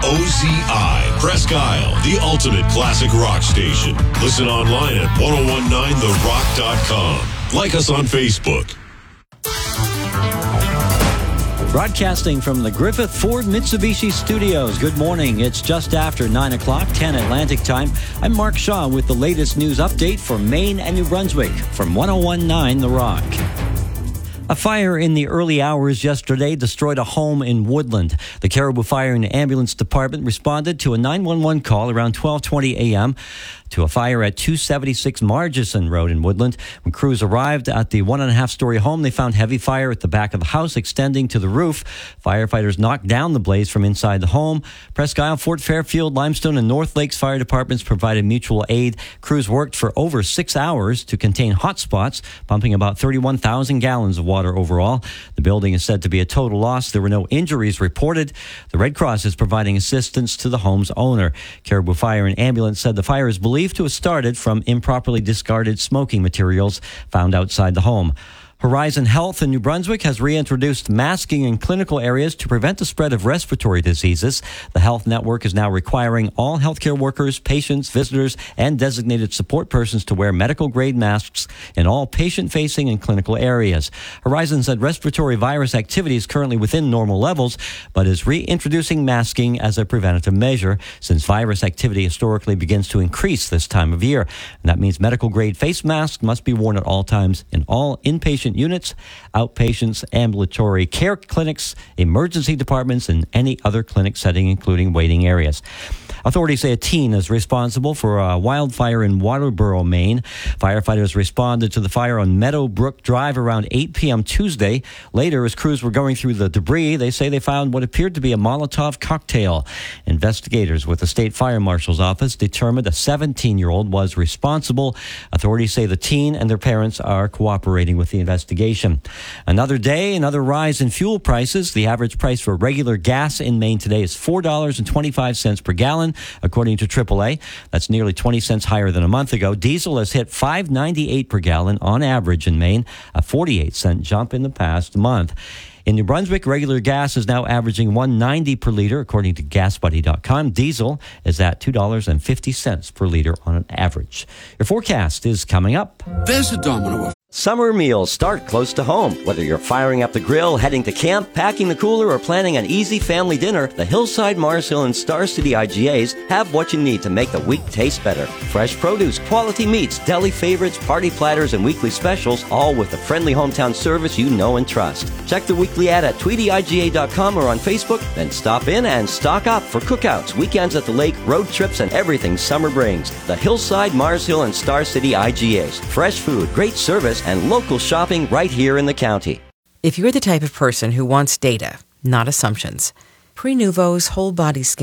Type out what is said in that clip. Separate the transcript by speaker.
Speaker 1: KOZI, Presque Isle, the ultimate classic rock station. Listen online at 1019therock.com. Like us on Facebook.
Speaker 2: Broadcasting from the Griffith Ford Mitsubishi Studios. Good morning. It's just after 9 o'clock, 10 Atlantic time. I'm Mark Shaw with the latest news update for Maine and New Brunswick from 1019 The Rock. A fire in the early hours yesterday destroyed a home in Woodland. The Caribou Fire and Ambulance Department responded to a 911 call around 12:20 a.m. to a fire at 276 Margison Road in Woodland. When crews arrived at the 1.5-story home, they found heavy fire at the back of the house extending to the roof. Firefighters knocked down the blaze from inside the home. Presque Isle, Fort Fairfield, Limestone, and North Lakes fire departments provided mutual aid. Crews worked for over 6 hours to contain hot spots, pumping about 31,000 gallons of water overall. The building is said to be a total loss. There were no injuries reported. The Red Cross is providing assistance to the home's owner. Caribou Fire and Ambulance said the fire is believed to have started from improperly discarded smoking materials found outside the home. Horizon Health in New Brunswick has reintroduced masking in clinical areas to prevent the spread of respiratory diseases. The health network is now requiring all healthcare workers, patients, visitors, and designated support persons to wear medical-grade masks in all patient-facing and clinical areas. Horizon said respiratory virus activity is currently within normal levels, but is reintroducing masking as a preventative measure, since virus activity historically begins to increase this time of year. And that means medical-grade face masks must be worn at all times in all inpatient units, outpatients, ambulatory care clinics, emergency departments, and any other clinic setting, including waiting areas. Authorities say a teen is responsible for a wildfire in Waterboro, Maine. Firefighters responded to the fire on Meadowbrook Drive around 8 p.m. Tuesday. Later, as crews were going through the debris, they say they found what appeared to be a Molotov cocktail. Investigators with the State Fire Marshal's Office determined a 17-year-old was responsible. Authorities say the teen and their parents are cooperating with the investigation. Another day, another rise in fuel prices. The average price for regular gas in Maine today is $4.25 per gallon. According to AAA, that's nearly 20 cents higher than a month ago. Diesel has hit $5.98 per gallon on average in Maine, a 48-cent jump in the past month. In New Brunswick, regular gas is now averaging $1.90 per liter, according to GasBuddy.com. Diesel is at $2.50 per liter on an average. Your forecast is coming up.
Speaker 3: There's a domino.
Speaker 2: Summer meals start close to home. Whether you're firing up the grill, heading to camp, packing the cooler, or planning an easy family dinner, the Hillside, Mars Hill, and Star City IGAs have what you need to make the week taste better. Fresh produce, quality meats, deli favorites, party platters, and weekly specials, all with the friendly hometown service you know and trust. Check the weekly ad at TweetyIGA.com or on Facebook, then stop in and stock up for cookouts, weekends at the lake, road trips, and everything summer brings. The Hillside, Mars Hill, and Star City IGAs. Fresh food, great service, and local shopping right here in the county.
Speaker 4: If you're the type of person who wants data, not assumptions, Prenuvo's whole body scan